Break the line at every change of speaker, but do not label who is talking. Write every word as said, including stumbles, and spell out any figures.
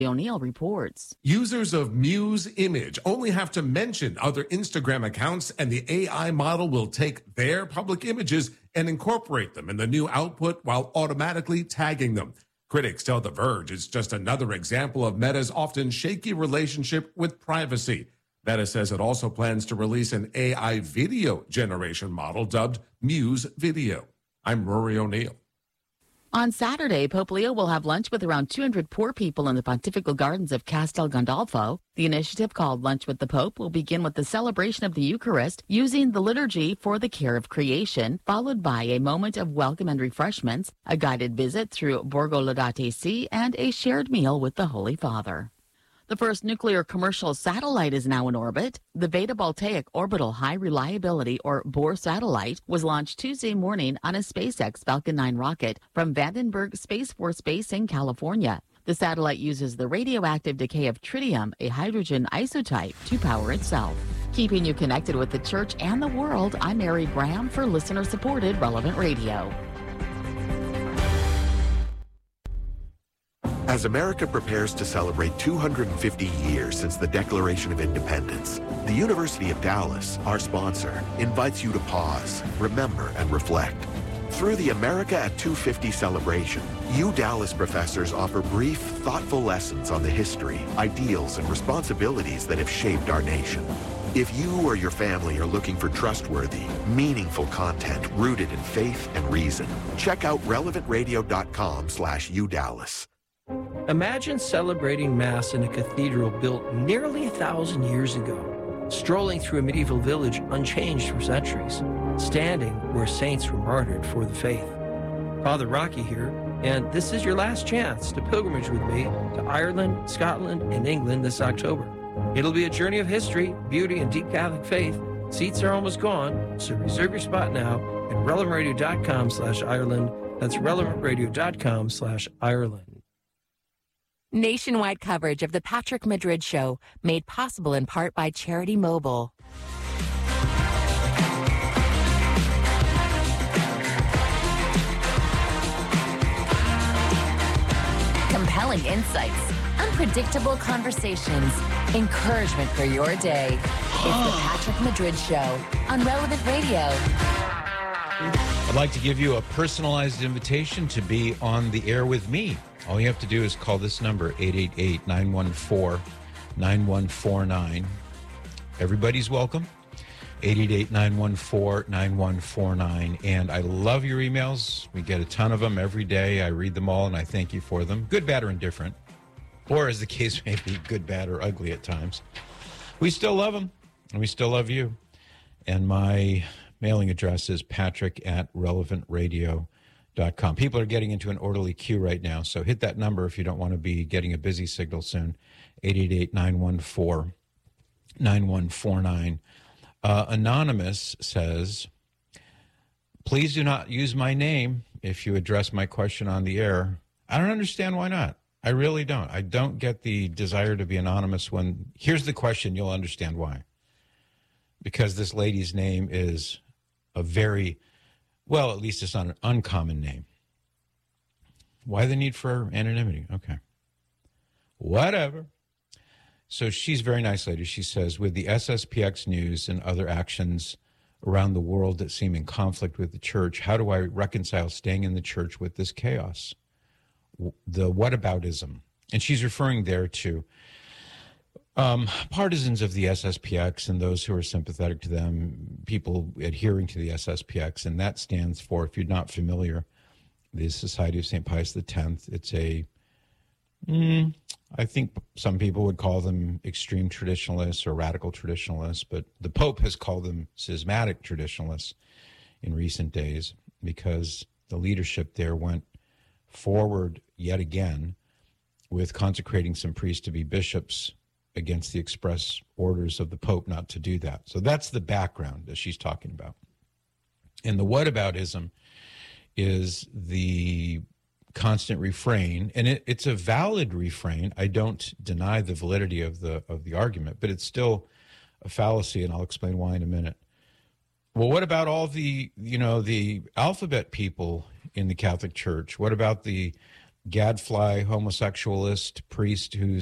O'Neill reports.
Users of Muse Image only have to mention other Instagram accounts, and the A I model will take their public images and incorporate them in the new output while automatically tagging them. Critics tell The Verge it's just another example of Meta's often shaky relationship with privacy. Meta says it also plans to release an A I video generation model dubbed Muse Video. I'm Rory O'Neill.
On Saturday, Pope Leo will have lunch with around two hundred poor people in the Pontifical Gardens of Castel Gandolfo. The initiative, called Lunch with the Pope, will begin with the celebration of the Eucharist using the liturgy for the care of creation, followed by a moment of welcome and refreshments, a guided visit through Borgo Laudate Si, and a shared meal with the Holy Father. The first nuclear commercial satellite is now in orbit. The Vega Baltaic Orbital High Reliability, or B O R satellite, was launched Tuesday morning on a SpaceX Falcon nine rocket from Vandenberg Space Force Base in California. The satellite uses the radioactive decay of tritium, a hydrogen isotype, to power itself. Keeping you connected with the church and the world, I'm Mary Graham for listener-supported Relevant Radio.
As America prepares to celebrate two hundred fifty years since the Declaration of Independence, the University of Dallas, our sponsor, invites you to pause, remember, and reflect. Through the America at two fifty celebration, U Dallas professors offer brief, thoughtful lessons on the history, ideals, and responsibilities that have shaped our nation. If you or your family are looking for trustworthy, meaningful content rooted in faith and reason, check out relevant radio dot com slash U Dallas.
Imagine celebrating Mass in a cathedral built nearly a thousand years ago, strolling through a medieval village unchanged for centuries, standing where saints were martyred for the faith. Father Rocky here, and this is your last chance to pilgrimage with me to Ireland, Scotland, and England this October. It'll be a journey of history, beauty, and deep Catholic faith. Seats are almost gone, so reserve your spot now at relevant radio dot com slash Ireland. That's relevant radio dot com slash Ireland.
Nationwide coverage of the Patrick Madrid Show, made possible in part by Charity Mobile. Compelling insights, unpredictable conversations, encouragement for your day. It's the Patrick Madrid Show on Relevant Radio.
I'd like to give you a personalized invitation to be on the air with me. All you have to do is call this number, eight eight eight, nine one four, nine one four nine. Everybody's welcome, eight eight eight, nine one four, nine one four nine. And I love your emails. We get a ton of them every day. I read them all, and I thank you for them. Good, bad, or indifferent. Or, as the case may be, good, bad, or ugly at times. We still love them, and we still love you. And my mailing address is patrick at relevant radio dot com. People are getting into an orderly queue right now, so hit that number if you don't want to be getting a busy signal soon, eight eight eight, nine one four, nine one four nine. Uh, Anonymous says, please do not use my name if you address my question on the air. I don't understand why not. I really don't. I don't get the desire to be anonymous when, here's the question, you'll understand why. Because this lady's name is a very, well, at least it's not an uncommon name. Why the need for anonymity? Okay. Whatever. So she's a very nice lady. She says, with the S S P X news and other actions around the world that seem in conflict with the church, how do I reconcile staying in the church with this chaos? The whataboutism. And she's referring there to um, partisans of the S S P X and those who are sympathetic to them, people adhering to the S S P X. And that stands for, if you're not familiar, the Society of Saint Pius X. It's a, mm, I think some people would call them extreme traditionalists or radical traditionalists, but the Pope has called them schismatic traditionalists in recent days because the leadership there went forward yet again with consecrating some priests to be bishops against the express orders of the Pope not to do that. So that's the background that she's talking about. And the whataboutism is the constant refrain, and it, it's a valid refrain. I don't deny the validity of the of the argument, but it's still a fallacy, and I'll explain why in a minute. Well, what about all the, you know, the alphabet people in the Catholic Church? What about the gadfly homosexualist priest who's